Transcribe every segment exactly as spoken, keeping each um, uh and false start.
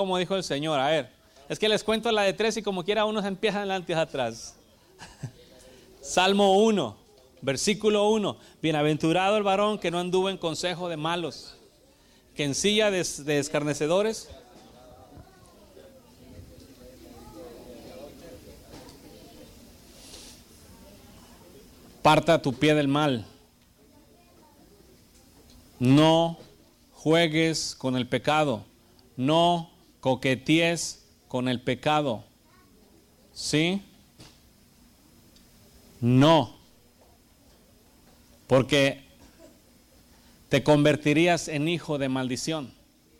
como dijo el Señor. A ver, es que les cuento la de tres y como quiera unos empiezan adelante y atrás. Salmo uno, versículo uno. Bienaventurado el varón que no anduvo en consejo de malos, que en silla de, de escarnecedores parta tu pie del mal. No juegues con el pecado, no coquetees con el pecado. ¿Sí? No. Porque te convertirías en hijo de maldición.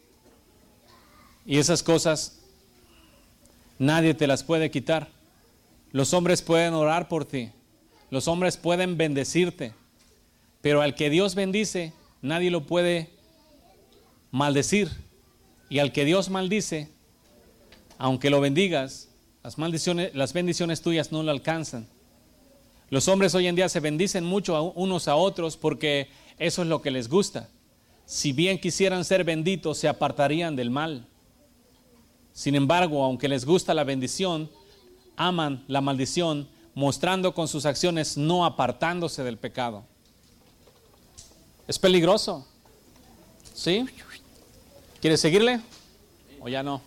Y esas cosas nadie te las puede quitar. Los hombres pueden orar por ti. Los hombres pueden bendecirte. Pero al que Dios bendice, nadie lo puede maldecir. Y al que Dios maldice, aunque lo bendigas, las maldiciones, las bendiciones tuyas no lo alcanzan. Los hombres hoy en día se bendicen mucho a unos a otros porque eso es lo que les gusta. Si bien quisieran ser benditos, se apartarían del mal. Sin embargo, aunque les gusta la bendición, aman la maldición, mostrando con sus acciones no apartándose del pecado. Es peligroso. ¿Sí? ¿Quieres seguirle? ¿O ya no?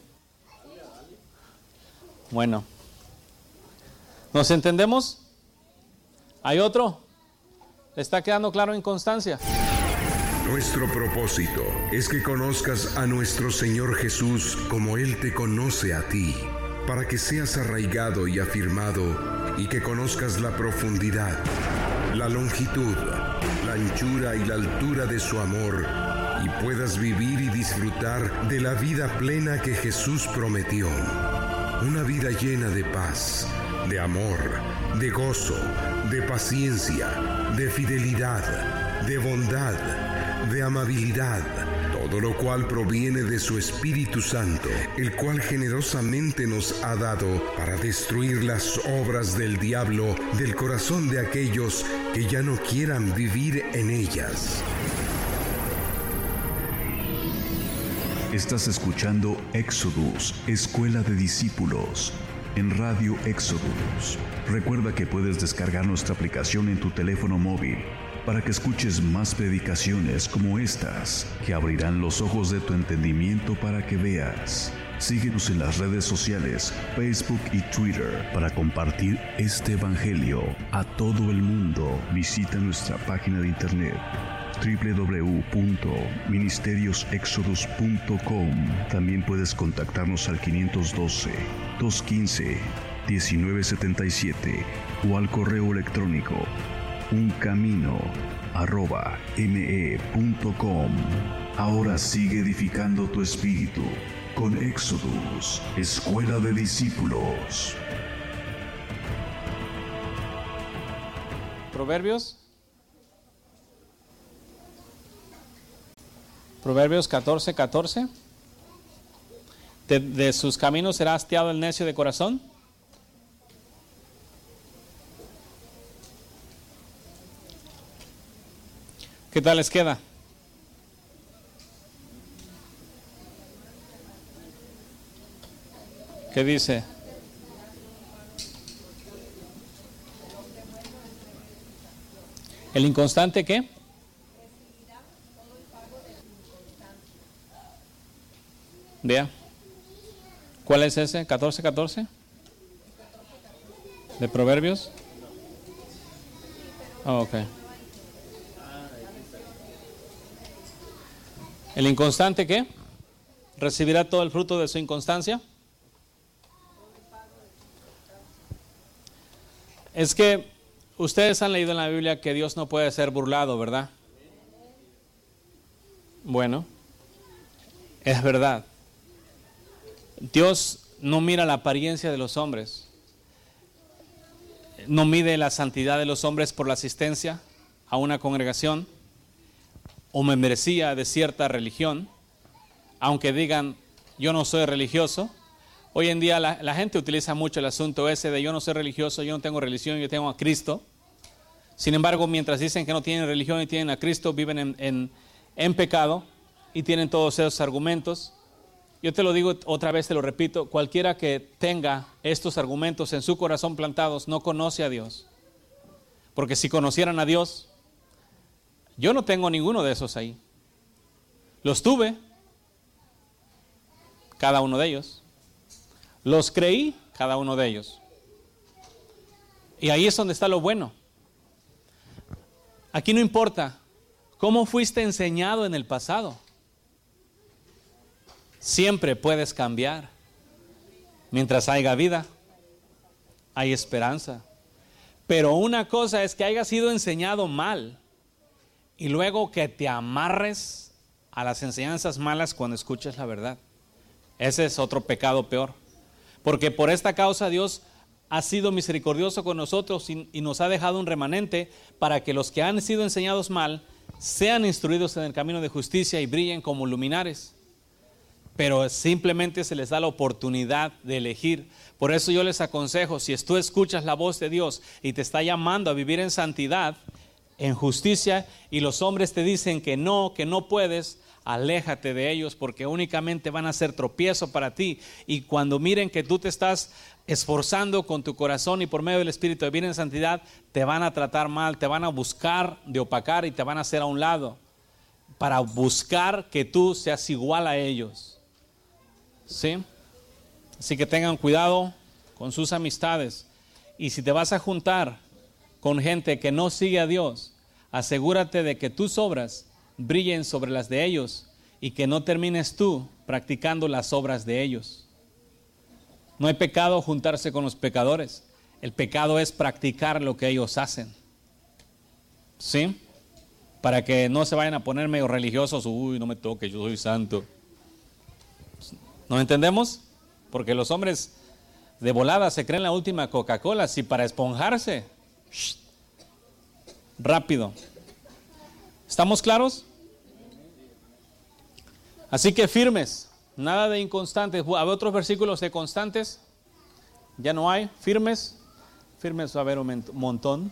Bueno. ¿Nos entendemos? ¿Hay otro? ¿Le está quedando claro inconstancia? Nuestro propósito es que conozcas a nuestro Señor Jesús como Él te conoce a ti, para que seas arraigado y afirmado y que conozcas la profundidad, la longitud, la anchura y la altura de su amor y puedas vivir y disfrutar de la vida plena que Jesús prometió. Una vida llena de paz, de amor, de gozo, de paciencia, de fidelidad, de bondad, de amabilidad, todo lo cual proviene de su Espíritu Santo, el cual generosamente nos ha dado para destruir las obras del diablo del corazón de aquellos que ya no quieran vivir en ellas. Estás escuchando Éxodus, Escuela de Discípulos, en Radio Éxodus. Recuerda que puedes descargar nuestra aplicación en tu teléfono móvil para que escuches más predicaciones como estas, que abrirán los ojos de tu entendimiento para que veas. Síguenos en las redes sociales, Facebook y Twitter, para compartir este evangelio a todo el mundo. Visita nuestra página de internet doble u doble u doble u punto ministerios exodus punto com. También puedes contactarnos al quinientos doce, doscientos quince, diecinueve setenta y siete o al correo electrónico uncamino arroba me punto com. Ahora sigue edificando tu espíritu con Éxodus, Escuela de Discípulos. Proverbios. Proverbios catorce, catorce. De, de sus caminos será hastiado el necio de corazón. ¿Qué tal les queda? ¿Qué dice? ¿El inconstante qué? Vea. ¿Cuál es ese? ¿catorce, catorce? ¿De Proverbios? Oh, ok. ¿El inconstante qué? ¿Recibirá todo el fruto de su inconstancia? Es que ustedes han leído en la Biblia que Dios no puede ser burlado, ¿verdad? Bueno, es verdad. Dios no mira la apariencia de los hombres, no mide la santidad de los hombres por la asistencia a una congregación o membresía de cierta religión, aunque digan yo no soy religioso. Hoy en día la, la gente utiliza mucho el asunto ese de yo no soy religioso, yo no tengo religión, yo tengo a Cristo. Sin embargo, mientras dicen que no tienen religión y tienen a Cristo, viven en, en, en pecado y tienen todos esos argumentos. Yo te lo digo otra vez, te lo repito, cualquiera que tenga estos argumentos en su corazón plantados no conoce a Dios. Porque si conocieran a Dios, yo no tengo ninguno de esos ahí. Los tuve, cada uno de ellos. Los creí, cada uno de ellos. Y ahí es donde está lo bueno. Aquí no importa cómo fuiste enseñado en el pasado. Siempre puedes cambiar. Mientras haya vida, hay esperanza. Pero una cosa es que hayas sido enseñado mal y luego que te amarres a las enseñanzas malas cuando escuches la verdad. Ese es otro pecado peor. Porque por esta causa Dios ha sido misericordioso con nosotros y, y nos ha dejado un remanente para que los que han sido enseñados mal sean instruidos en el camino de justicia y brillen como luminares. Pero simplemente se les da la oportunidad de elegir. Por eso yo les aconsejo, si tú escuchas la voz de Dios y te está llamando a vivir en santidad, en justicia, y los hombres te dicen que no, que no puedes, aléjate de ellos, porque únicamente van a ser tropiezo para ti. Y cuando miren que tú te estás esforzando con tu corazón y por medio del Espíritu de vivir en santidad, te van a tratar mal, te van a buscar de opacar y te van a hacer a un lado para buscar que tú seas igual a ellos. ¿Sí? Así que tengan cuidado con sus amistades. Y si te vas a juntar con gente que no sigue a Dios, asegúrate de que tus obras brillen sobre las de ellos y que no termines tú practicando las obras de ellos. No hay pecado juntarse con los pecadores. El pecado es practicar lo que ellos hacen. ¿Sí? Para que no se vayan a poner medio religiosos. Uy, no me toques, yo soy santo. ¿No entendemos? Porque los hombres de volada se creen la última Coca-Cola. Si para esponjarse, shh, rápido. ¿Estamos claros? Así que firmes, nada de inconstantes. ¿Hay otros versículos de constantes? Ya no hay. Firmes, firmes va a haber un montón.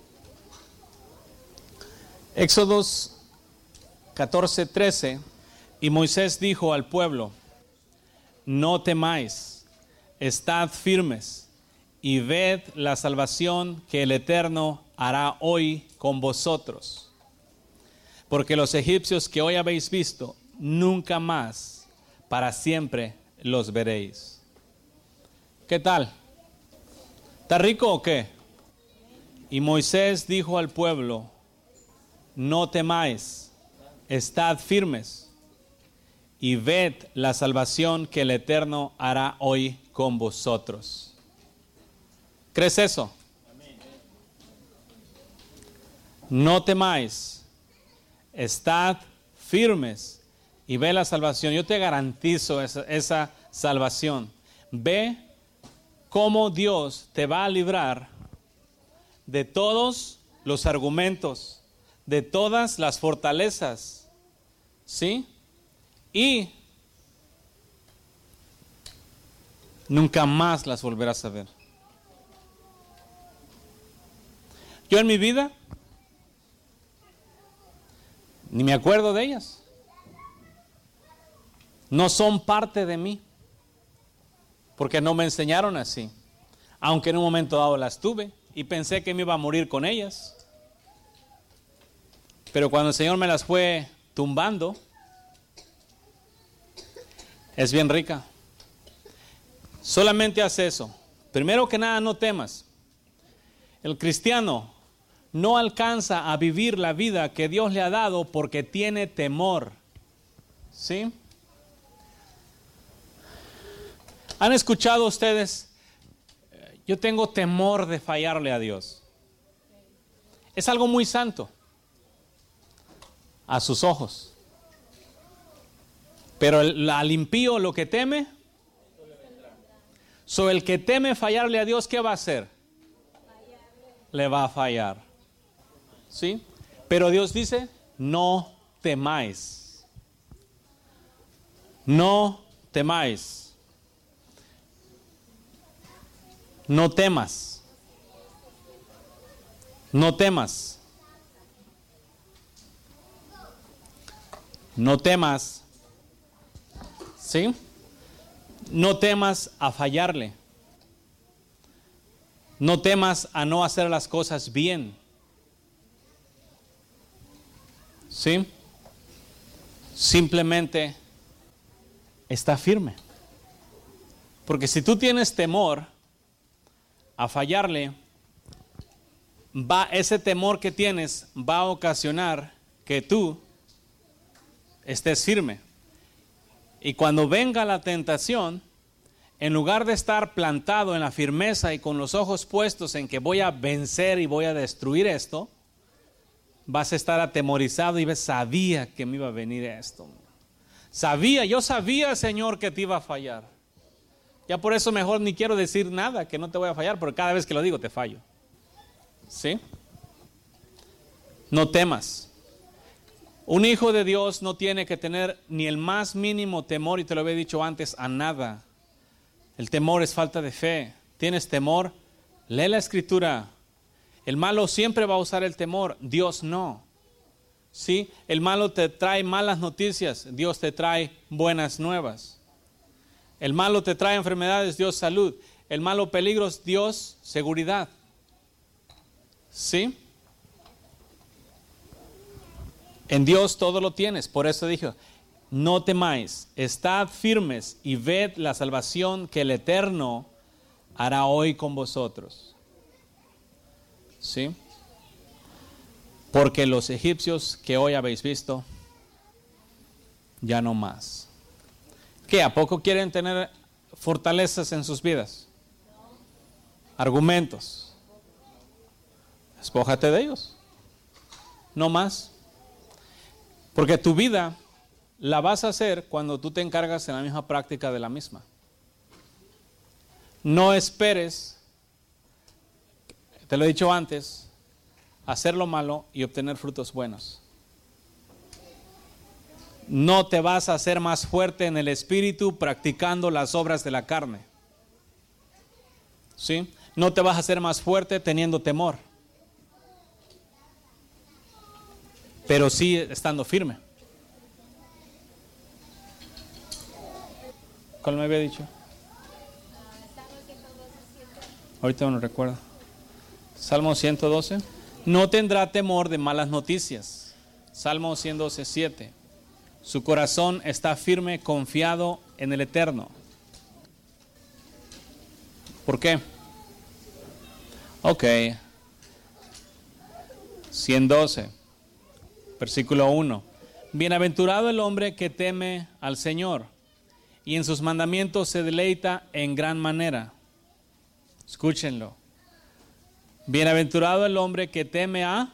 Éxodos catorce, trece. Y Moisés dijo al pueblo: no temáis, estad firmes y ved la salvación que el Eterno hará hoy con vosotros. Porque los egipcios que hoy habéis visto, nunca más para siempre los veréis. ¿Qué tal? ¿Está rico o qué? Y Moisés dijo al pueblo: no temáis, estad firmes y ved la salvación que el Eterno hará hoy con vosotros. ¿Crees eso? No temáis, estad firmes y ve la salvación. Yo te garantizo esa, esa salvación. Ve cómo Dios te va a librar de todos los argumentos, de todas las fortalezas, ¿sí? Y nunca más las volverás a ver. Yo en mi vida ni me acuerdo de ellas. No son parte de mí, porque no me enseñaron así. Aunque en un momento dado las tuve y pensé que me iba a morir con ellas. Pero cuando el Señor me las fue tumbando, es bien rica. Solamente haz eso. Primero que nada, no temas. El cristiano no alcanza a vivir la vida que Dios le ha dado porque tiene temor. ¿Sí? ¿Han escuchado ustedes? Yo tengo temor de fallarle a Dios. Es algo muy santo a sus ojos. Pero el, al impío lo que teme, so el que teme fallarle a Dios, ¿qué va a hacer? Le va a fallar. ¿Sí? Pero Dios dice: no temáis. No temáis. No temas. No temas. No temas. ¿Sí? No temas a fallarle. No temas a no hacer las cosas bien. ¿Sí? Simplemente está firme. Porque si tú tienes temor a fallarle, va, ese temor que tienes va a ocasionar que tú estés firme. Y cuando venga la tentación, en lugar de estar plantado en la firmeza y con los ojos puestos en que voy a vencer y voy a destruir esto, vas a estar atemorizado y ves, sabía que me iba a venir esto. Sabía, yo sabía, Señor, que te iba a fallar. Ya por eso mejor ni quiero decir nada, que no te voy a fallar, porque cada vez que lo digo te fallo. ¿Sí? No temas. Un hijo de Dios no tiene que tener ni el más mínimo temor, y te lo había dicho antes, a nada. El temor es falta de fe. ¿Tienes temor? Lee la Escritura. El malo siempre va a usar el temor, Dios no. ¿Sí? El malo te trae malas noticias, Dios te trae buenas nuevas. El malo te trae enfermedades, Dios salud. El malo peligros, Dios seguridad. ¿Sí? En Dios todo lo tienes. Por eso dijo, no temáis, estad firmes y ved la salvación que el Eterno hará hoy con vosotros. ¿Sí? Porque los egipcios que hoy habéis visto, ya no más. ¿Qué? ¿A poco quieren tener fortalezas en sus vidas? Argumentos. Despójate de ellos. No más. Porque tu vida la vas a hacer cuando tú te encargas en la misma práctica de la misma. No esperes, te lo he dicho antes, hacer lo malo y obtener frutos buenos. No te vas a hacer más fuerte en el espíritu practicando las obras de la carne. ¿Sí? No te vas a hacer más fuerte teniendo temor. Pero sí estando firme. ¿Cuál me había dicho? Ahorita no lo recuerdo. Salmo ciento doce. No tendrá temor de malas noticias. Salmo ciento doce, siete. Su corazón está firme, confiado en el Eterno. ¿Por qué? Ok. ciento doce. Versículo uno. Bienaventurado el hombre que teme al Señor y en sus mandamientos se deleita en gran manera. Escúchenlo. Bienaventurado el hombre que teme a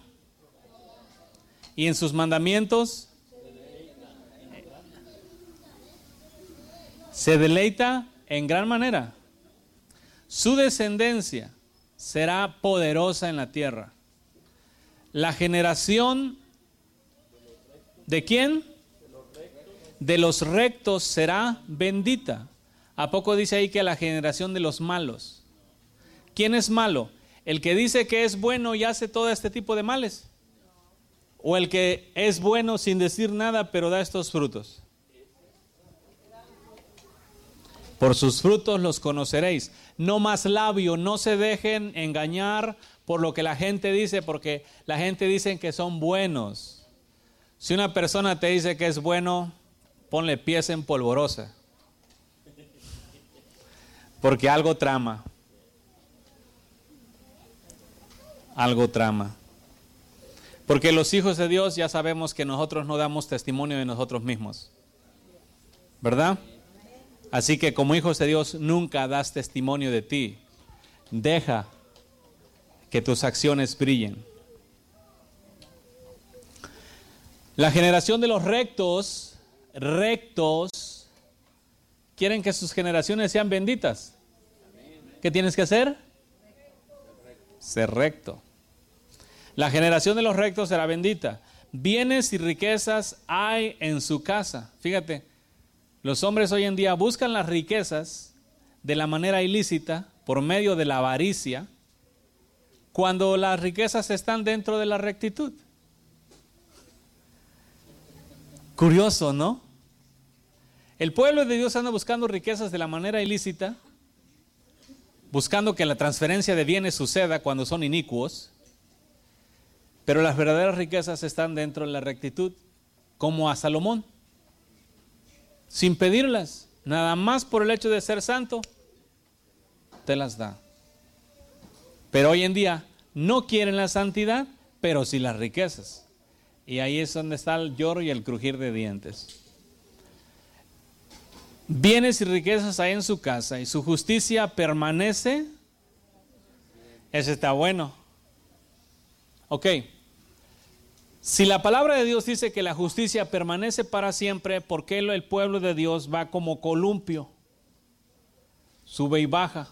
y en sus mandamientos se deleita en gran manera. Su descendencia será poderosa en la tierra. La generación ¿de quién? De los rectos será bendita. ¿A poco dice ahí que la generación de los malos? ¿Quién es malo? ¿El que dice que es bueno y hace todo este tipo de males? ¿O el que es bueno sin decir nada pero da estos frutos? Por sus frutos los conoceréis. No más labio, no se dejen engañar por lo que la gente dice, porque la gente dice que son buenos. Si una persona te dice que es bueno, ponle pies en polvorosa. Porque algo trama. Algo trama. Porque los hijos de Dios ya sabemos que nosotros no damos testimonio de nosotros mismos. ¿Verdad? Así que como hijos de Dios nunca das testimonio de ti. Deja que tus acciones brillen. La generación de los rectos, rectos, quieren que sus generaciones sean benditas. ¿Qué tienes que hacer? Ser recto. La generación de los rectos será bendita. Bienes y riquezas hay en su casa. Fíjate, los hombres hoy en día buscan las riquezas de la manera ilícita, por medio de la avaricia, cuando las riquezas están dentro de la rectitud. Curioso, ¿no? El pueblo de Dios anda buscando riquezas de la manera ilícita, buscando que la transferencia de bienes suceda cuando son inicuos, pero las verdaderas riquezas están dentro de la rectitud, como a Salomón, sin pedirlas, nada más por el hecho de ser santo, te las da. Pero hoy en día no quieren la santidad, pero sí las riquezas. Y ahí es donde está el lloro y el crujir de dientes. Bienes y riquezas hay en su casa y su justicia permanece. Eso está bueno. Ok. Si la palabra de Dios dice que la justicia permanece para siempre, ¿por qué el pueblo de Dios va como columpio? Sube y baja.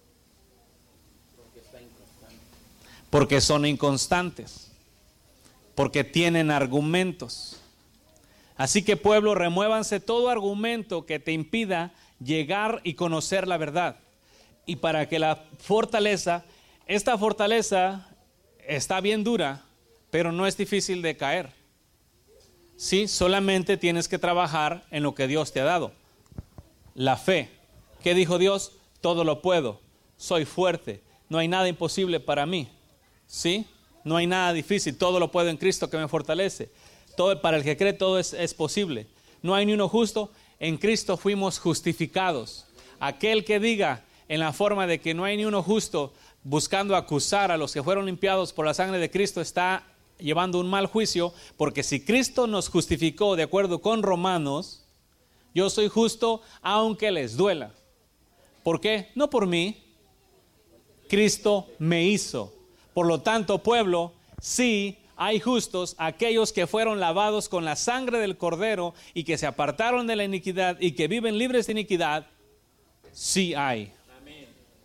Porque son inconstantes. Porque tienen argumentos. Así que, pueblo, remuévanse todo argumento que te impida llegar y conocer la verdad. Y para que la fortaleza, esta fortaleza está bien dura, pero no es difícil de caer. Sí, solamente tienes que trabajar en lo que Dios te ha dado. La fe. ¿Qué dijo Dios? Todo lo puedo. Soy fuerte. No hay nada imposible para mí. ¿Sí? No hay nada difícil. Todo lo puedo en Cristo que me fortalece. Todo, para el que cree todo es, es posible. No hay ni uno justo. En Cristo fuimos justificados. Aquel que diga en la forma de que no hay ni uno justo, buscando acusar a los que fueron limpiados por la sangre de Cristo, está llevando un mal juicio, porque si Cristo nos justificó de acuerdo con Romanos, yo soy justo aunque les duela. ¿Por qué? No por mí. Cristo me hizo. Por lo tanto, pueblo, sí hay justos, aquellos que fueron lavados con la sangre del Cordero y que se apartaron de la iniquidad y que viven libres de iniquidad, sí hay. Amén.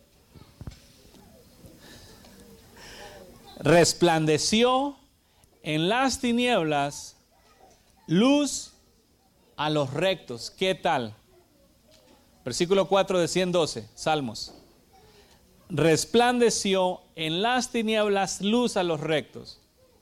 Resplandeció en las tinieblas luz a los rectos. ¿Qué tal? Versículo cuatro de ciento doce, Salmos. Resplandeció en las tinieblas luz a los rectos.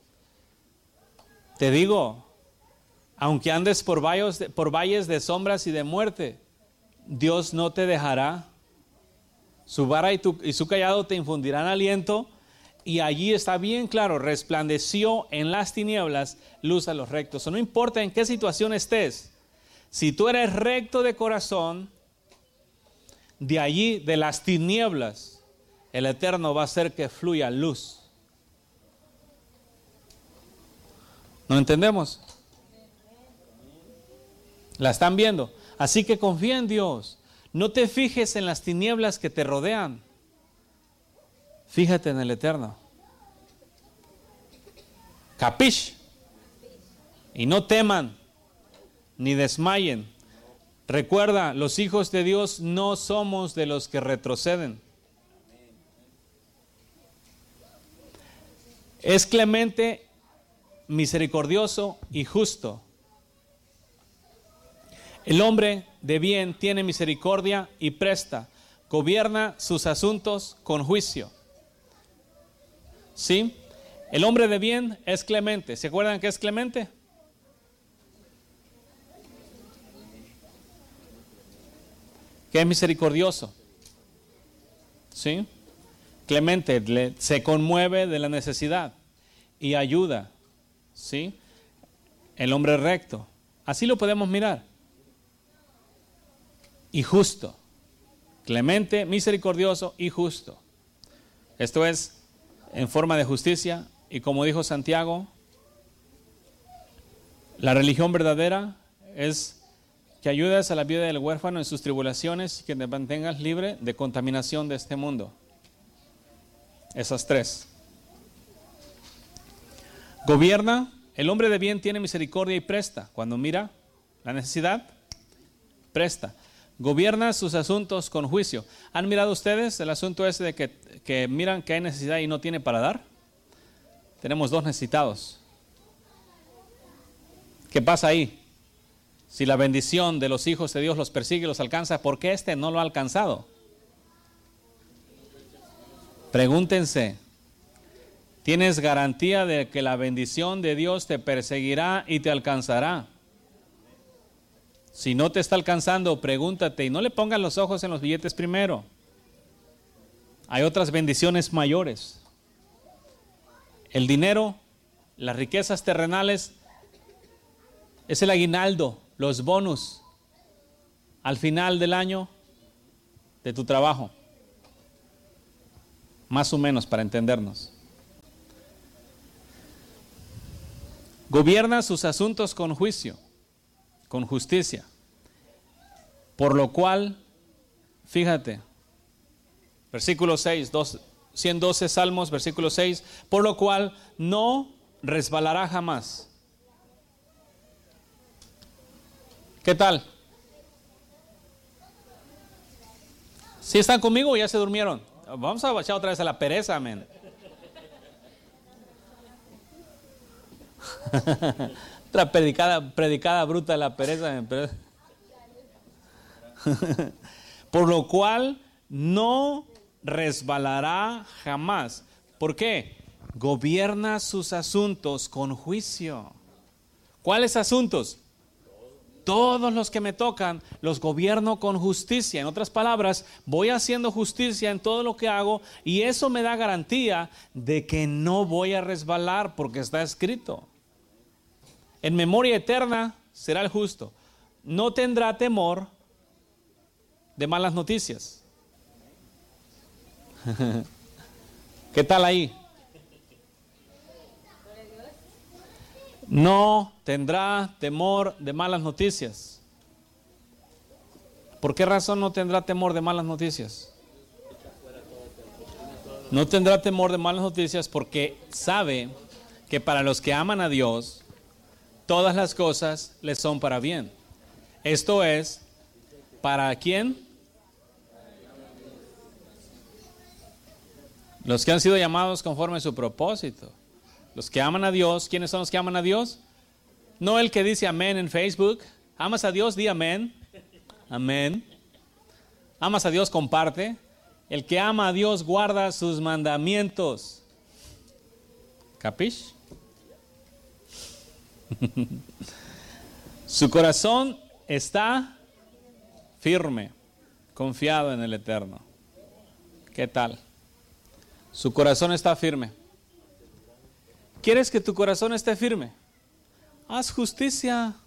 Te digo, aunque andes por valles, de, por valles de sombras y de muerte, Dios no te dejará. Su vara y, tu, y su callado te infundirán aliento. Y allí está bien claro, resplandeció en las tinieblas luz a los rectos. O no importa en qué situación estés, si tú eres recto de corazón, de allí, de las tinieblas, el Eterno va a hacer que fluya luz. ¿No entendemos? La están viendo. Así que confía en Dios. No te fijes en las tinieblas que te rodean. Fíjate en el Eterno. Capish. Y no teman, ni desmayen. Recuerda, los hijos de Dios no somos de los que retroceden. Es clemente, misericordioso y justo. El hombre de bien tiene misericordia y presta. Gobierna sus asuntos con juicio. ¿Sí? El hombre de bien es clemente. ¿Se acuerdan que es clemente? Que es misericordioso. ¿Sí? Clemente, le, se conmueve de la necesidad y ayuda. ¿Sí? El hombre recto. Así lo podemos mirar. Y justo. Clemente, misericordioso y justo. Esto es en forma de justicia. Y como dijo Santiago, la religión verdadera es que ayudes a la viuda y al huérfano en sus tribulaciones y que te mantengas libre de contaminación de este mundo. Esas tres. Gobierna, el hombre de bien tiene misericordia y presta. Cuando mira la necesidad, presta. Gobierna sus asuntos con juicio. ¿Han mirado ustedes el asunto ese de que, que miran que hay necesidad y no tiene para dar? Tenemos dos necesitados. ¿Qué pasa ahí? Si la bendición de los hijos de Dios los persigue y los alcanza, ¿por qué este no lo ha alcanzado? Pregúntense, ¿tienes garantía de que la bendición de Dios te perseguirá y te alcanzará? Si no te está alcanzando, pregúntate y no le pongas los ojos en los billetes primero. Hay otras bendiciones mayores. El dinero, las riquezas terrenales, es el aguinaldo, los bonus al final del año de tu trabajo. Más o menos para entendernos. Gobierna sus asuntos con juicio, con justicia. Por lo cual, fíjate, versículo seis, ciento doce Salmos, versículo seis, por lo cual no resbalará jamás. ¿Qué tal? ¿Sí están conmigo o ya se durmieron? Vamos a echar otra vez a la pereza, amén. Otra predicada, predicada bruta de la pereza. Por lo cual no resbalará jamás. ¿Por qué? Gobierna sus asuntos con juicio. ¿Cuáles asuntos? Todos los que me tocan los gobierno con justicia. En otras palabras, voy haciendo justicia en todo lo que hago y eso me da garantía de que no voy a resbalar porque está escrito. En memoria eterna será el justo. No tendrá temor de malas noticias. ¿Qué tal ahí? No tendrá temor de malas noticias. ¿Por qué razón no tendrá temor de malas noticias? No tendrá temor de malas noticias porque sabe que para los que aman a Dios, todas las cosas les son para bien. Esto es, ¿para quién? Los que han sido llamados conforme a su propósito. Los que aman a Dios. ¿Quiénes son los que aman a Dios? No el que dice amén en Facebook. ¿Amas a Dios? Di amén. Amén. ¿Amas a Dios? Comparte. El que ama a Dios guarda sus mandamientos. ¿Capish? Su corazón está firme, confiado en el Eterno. ¿Qué tal? Su corazón está firme. ¿Quieres que tu corazón esté firme? Haz justicia.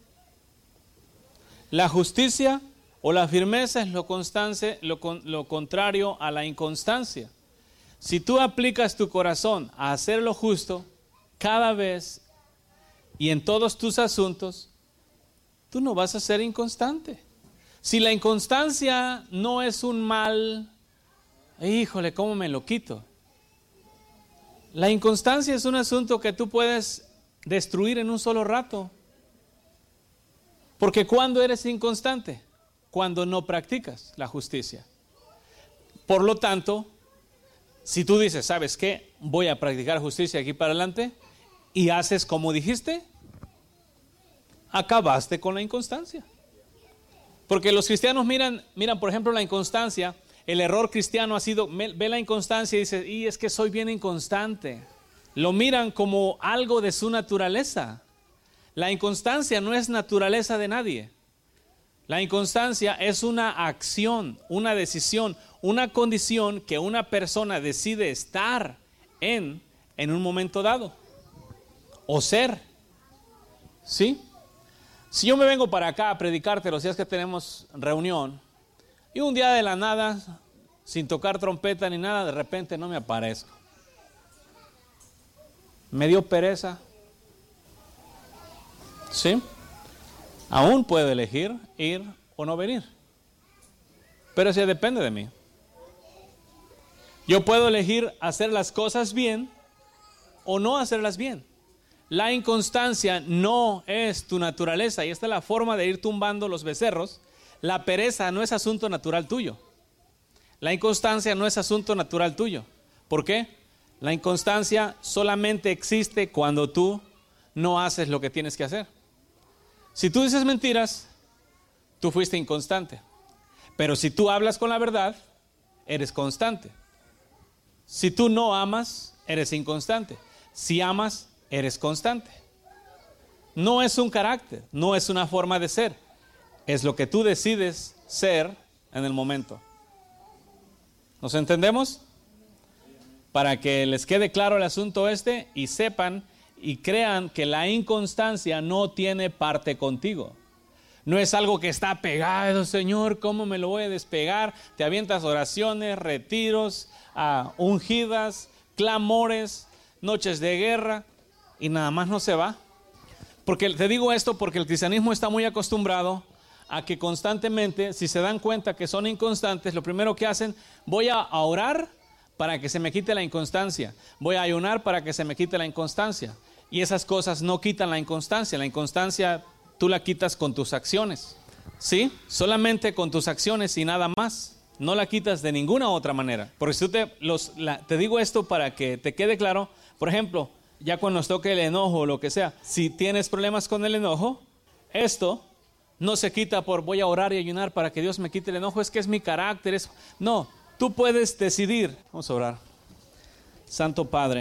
La justicia o la firmeza es lo constante, lo, lo contrario a la inconstancia. Si tú aplicas tu corazón a hacer lo justo cada vez y en todos tus asuntos, tú no vas a ser inconstante. Si la inconstancia no es un mal, híjole, ¿cómo me lo quito? La inconstancia es un asunto que tú puedes destruir en un solo rato. Porque ¿cuándo eres inconstante? Cuando no practicas la justicia. Por lo tanto, si tú dices, ¿sabes qué? Voy a practicar justicia aquí para adelante, y haces como dijiste, acabaste con la inconstancia. Porque los cristianos miran, miran por ejemplo la inconstancia. El error cristiano ha sido, ve la inconstancia y dice, y es que soy bien inconstante. Lo miran como algo de su naturaleza. La inconstancia no es naturaleza de nadie. La inconstancia es una acción, una decisión, una condición que una persona decide estar en, en un momento dado. O ser. ¿Sí? Si yo me vengo para acá a predicarte los días que tenemos reunión, y un día de la nada, sin tocar trompeta ni nada, de repente no me aparezco. Me dio pereza. ¿Sí? Aún puedo elegir ir o no venir. Pero eso depende de mí. Yo puedo elegir hacer las cosas bien o no hacerlas bien. La inconstancia no es tu naturaleza y esta es la forma de ir tumbando los becerros. La pereza no es asunto natural tuyo. La inconstancia no es asunto natural tuyo. ¿Por qué? La inconstancia solamente existe cuando tú no haces lo que tienes que hacer. Si tú dices mentiras, tú fuiste inconstante. Pero si tú hablas con la verdad, eres constante. Si tú no amas, eres inconstante. Si amas, eres constante. No es un carácter, no es una forma de ser. es lo que tú decides ser en el momento. ¿Nos entendemos? Para que les quede claro el asunto este y sepan y crean que la inconstancia no tiene parte contigo. No es algo que está pegado, Señor, ¿cómo me lo voy a despegar? Te avientas oraciones, retiros, uh, ungidas, clamores, noches de guerra y nada más no se va. Porque te digo esto porque el cristianismo está muy acostumbrado a que constantemente, si se dan cuenta que son inconstantes, lo primero que hacen, voy a orar para que se me quite la inconstancia. Voy a ayunar para que se me quite la inconstancia. Y esas cosas no quitan la inconstancia. La inconstancia tú la quitas con tus acciones. ¿Sí? Solamente con tus acciones y nada más. No la quitas de ninguna otra manera. Porque si tú te, los, la, te digo esto para que te quede claro. Por ejemplo, ya cuando nos toque el enojo o lo que sea, si tienes problemas con el enojo, esto no se quita por voy a orar y ayunar para que Dios me quite el enojo. Es que es mi carácter. Es... No, tú puedes decidir. Vamos a orar. Santo Padre,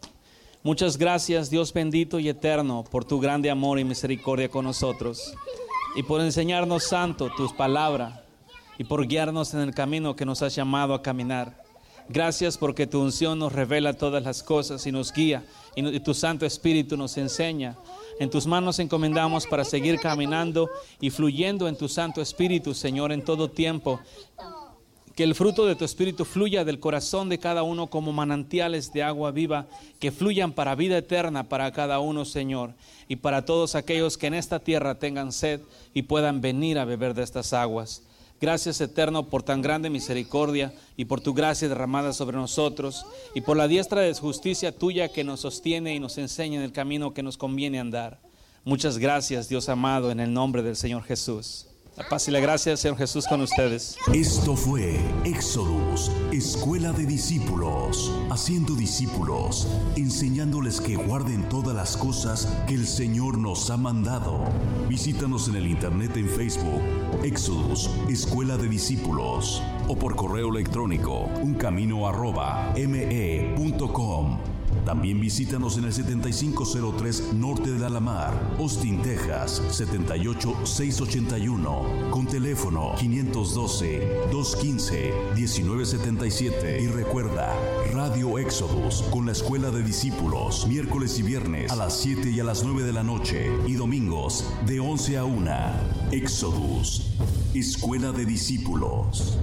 muchas gracias, Dios bendito y eterno, por tu grande amor y misericordia con nosotros. Y por enseñarnos, Santo, tus palabras. Y por guiarnos en el camino que nos has llamado a caminar. Gracias porque tu unción nos revela todas las cosas y nos guía. Y tu Santo Espíritu nos enseña. En tus manos encomendamos para seguir caminando y fluyendo en tu Santo Espíritu, Señor, en todo tiempo. Que el fruto de tu Espíritu fluya del corazón de cada uno como manantiales de agua viva, que fluyan para vida eterna para cada uno, Señor, y para todos aquellos que en esta tierra tengan sed y puedan venir a beber de estas aguas. Gracias, Eterno, por tan grande misericordia y por tu gracia derramada sobre nosotros y por la diestra de justicia tuya que nos sostiene y nos enseña en el camino que nos conviene andar. Muchas gracias, Dios amado, en el nombre del Señor Jesús. La paz y la gracia del Señor Jesús con ustedes. Esto fue Éxodus, Escuela de Discípulos, haciendo discípulos, enseñándoles que guarden todas las cosas que el Señor nos ha mandado. Visítanos en el internet en Facebook, Éxodus, Escuela de Discípulos, o por correo electrónico, uncamino arroba me punto com. También visítanos en el setenta y cinco cero tres Norte de Alamar, Austin, Texas, setenta y ocho mil seiscientos ochenta y uno, con teléfono quinientos doce, doscientos quince, diecinueve setenta y siete. Y recuerda, Radio Éxodus con la Escuela de Discípulos, miércoles y viernes a las siete y a las nueve de la noche, y domingos de once a una. Éxodus, Escuela de Discípulos.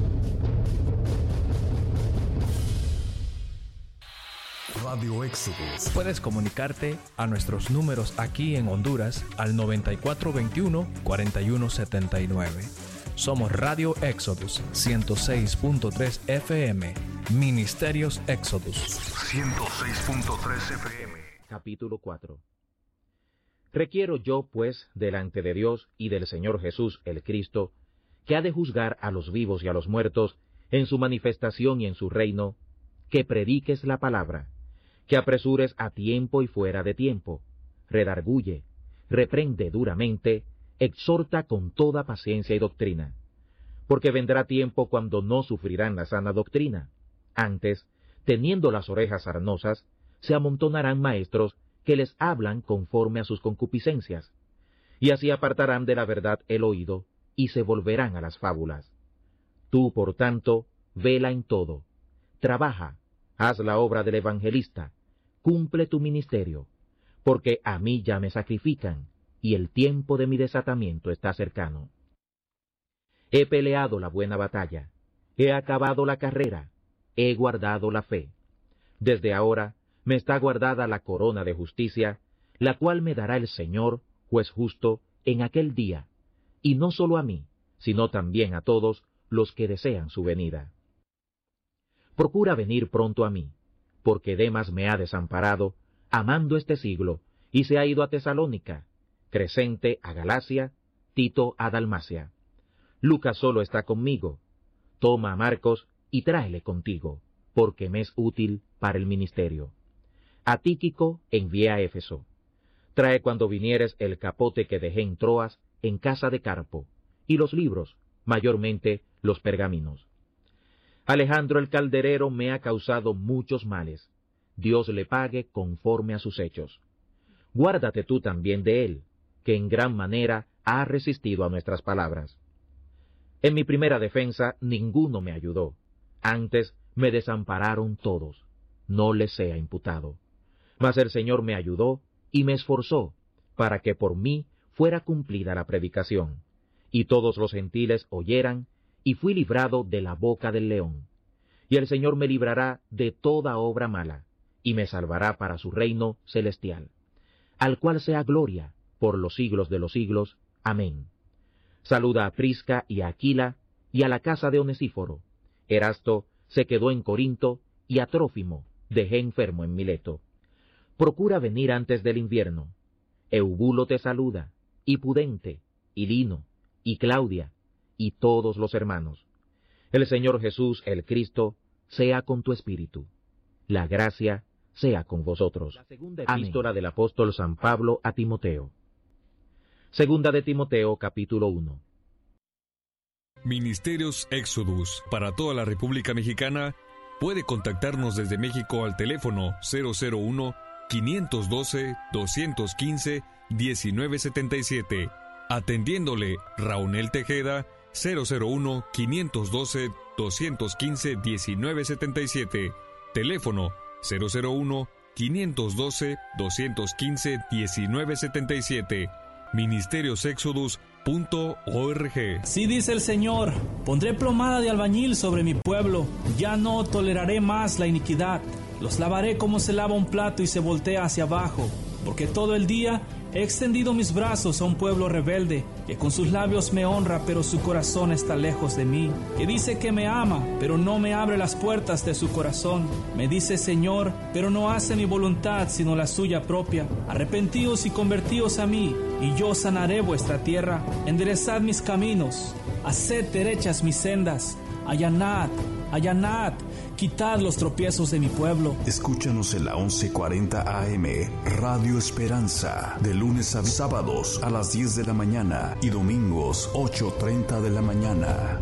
Radio Éxodus. Puedes comunicarte a nuestros números aquí en Honduras al noventa y cuatro veintiuno, cuarenta y uno setenta y nueve. Somos Radio Éxodus ciento seis punto tres F M, Ministerios Éxodus. ciento seis punto tres F M. Capítulo cuatro. Requiero yo, pues, delante de Dios y del Señor Jesús el Cristo, que ha de juzgar a los vivos y a los muertos en su manifestación y en su reino, que prediques la palabra, que apresures a tiempo y fuera de tiempo, redarguye, reprende duramente, exhorta con toda paciencia y doctrina. Porque vendrá tiempo cuando no sufrirán la sana doctrina. Antes, teniendo las orejas sarnosas, se amontonarán maestros que les hablan conforme a sus concupiscencias, y así apartarán de la verdad el oído, y se volverán a las fábulas. Tú, por tanto, vela en todo, trabaja, haz la obra del evangelista, cumple tu ministerio, porque a mí ya me sacrifican, y el tiempo de mi desatamiento está cercano. He peleado la buena batalla, he acabado la carrera, he guardado la fe. Desde ahora me está guardada la corona de justicia, la cual me dará el Señor, juez justo, en aquel día, y no solo a mí, sino también a todos los que desean su venida. Procura venir pronto a mí, porque Demas me ha desamparado, amando este siglo, y se ha ido a Tesalónica, Crescente a Galacia, Tito a Dalmacia. Lucas solo está conmigo. Toma a Marcos y tráele contigo, porque me es útil para el ministerio. A Tíquico envié a Éfeso. Trae cuando vinieres el capote que dejé en Troas, en casa de Carpo, y los libros, mayormente los pergaminos. Alejandro el calderero me ha causado muchos males. Dios le pague conforme a sus hechos. Guárdate tú también de él, que en gran manera ha resistido a nuestras palabras. En mi primera defensa ninguno me ayudó, antes me desampararon todos, no les sea imputado. Mas el Señor me ayudó y me esforzó, para que por mí fuera cumplida la predicación, y todos los gentiles oyeran, y fui librado de la boca del león. Y el Señor me librará de toda obra mala, y me salvará para su reino celestial, al cual sea gloria por los siglos de los siglos. Amén. Saluda a Prisca y a Aquila, y a la casa de Onesíforo. Erasto se quedó en Corinto, y a Trófimo dejé enfermo en Mileto. Procura venir antes del invierno. Eubulo te saluda, y Pudente, y Lino, y Claudia, y todos los hermanos. El Señor Jesús, el Cristo, sea con tu espíritu. La gracia sea con vosotros. La segunda epístola del apóstol San Pablo a Timoteo. Segunda de Timoteo, capítulo uno. Ministerios Exodus para toda la República Mexicana. Puede contactarnos desde México al teléfono cero cero uno, quinientos doce, doscientos quince, diecinueve setenta y siete. Atendiéndole Raúl Tejeda, cero cero uno, quinientos doce, doscientos quince, diecinueve setenta y siete. Teléfono cero cero uno, quinientos doce, doscientos quince, diecinueve setenta y siete. ministerios exodus punto org. Así dice el Señor: pondré plomada de albañil sobre mi pueblo, ya no toleraré más la iniquidad. Los lavaré como se lava un plato y se voltea hacia abajo, porque todo el día he extendido mis brazos a un pueblo rebelde, que con sus labios me honra, pero su corazón está lejos de mí, que dice que me ama, pero no me abre las puertas de su corazón. Me dice Señor, pero no hace mi voluntad, sino la suya propia. Arrepentíos y convertíos a mí, y yo sanaré vuestra tierra. Enderezad mis caminos, haced derechas mis sendas, allanad, allanad, quitad los tropiezos de mi pueblo. Escúchanos en la once cuarenta A M, Radio Esperanza, de lunes a sábados a las diez de la mañana y domingos ocho treinta de la mañana.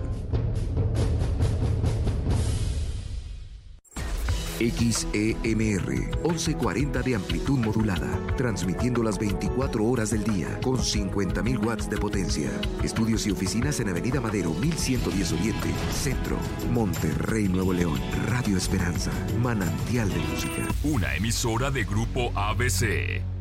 X E M R, once cuarenta de amplitud modulada, transmitiendo las veinticuatro horas del día, con cincuenta mil watts de potencia. Estudios y oficinas en Avenida Madero, mil ciento diez Oriente, Centro, Monterrey, Nuevo León. Radio Esperanza, manantial de música. Una emisora de Grupo A B C.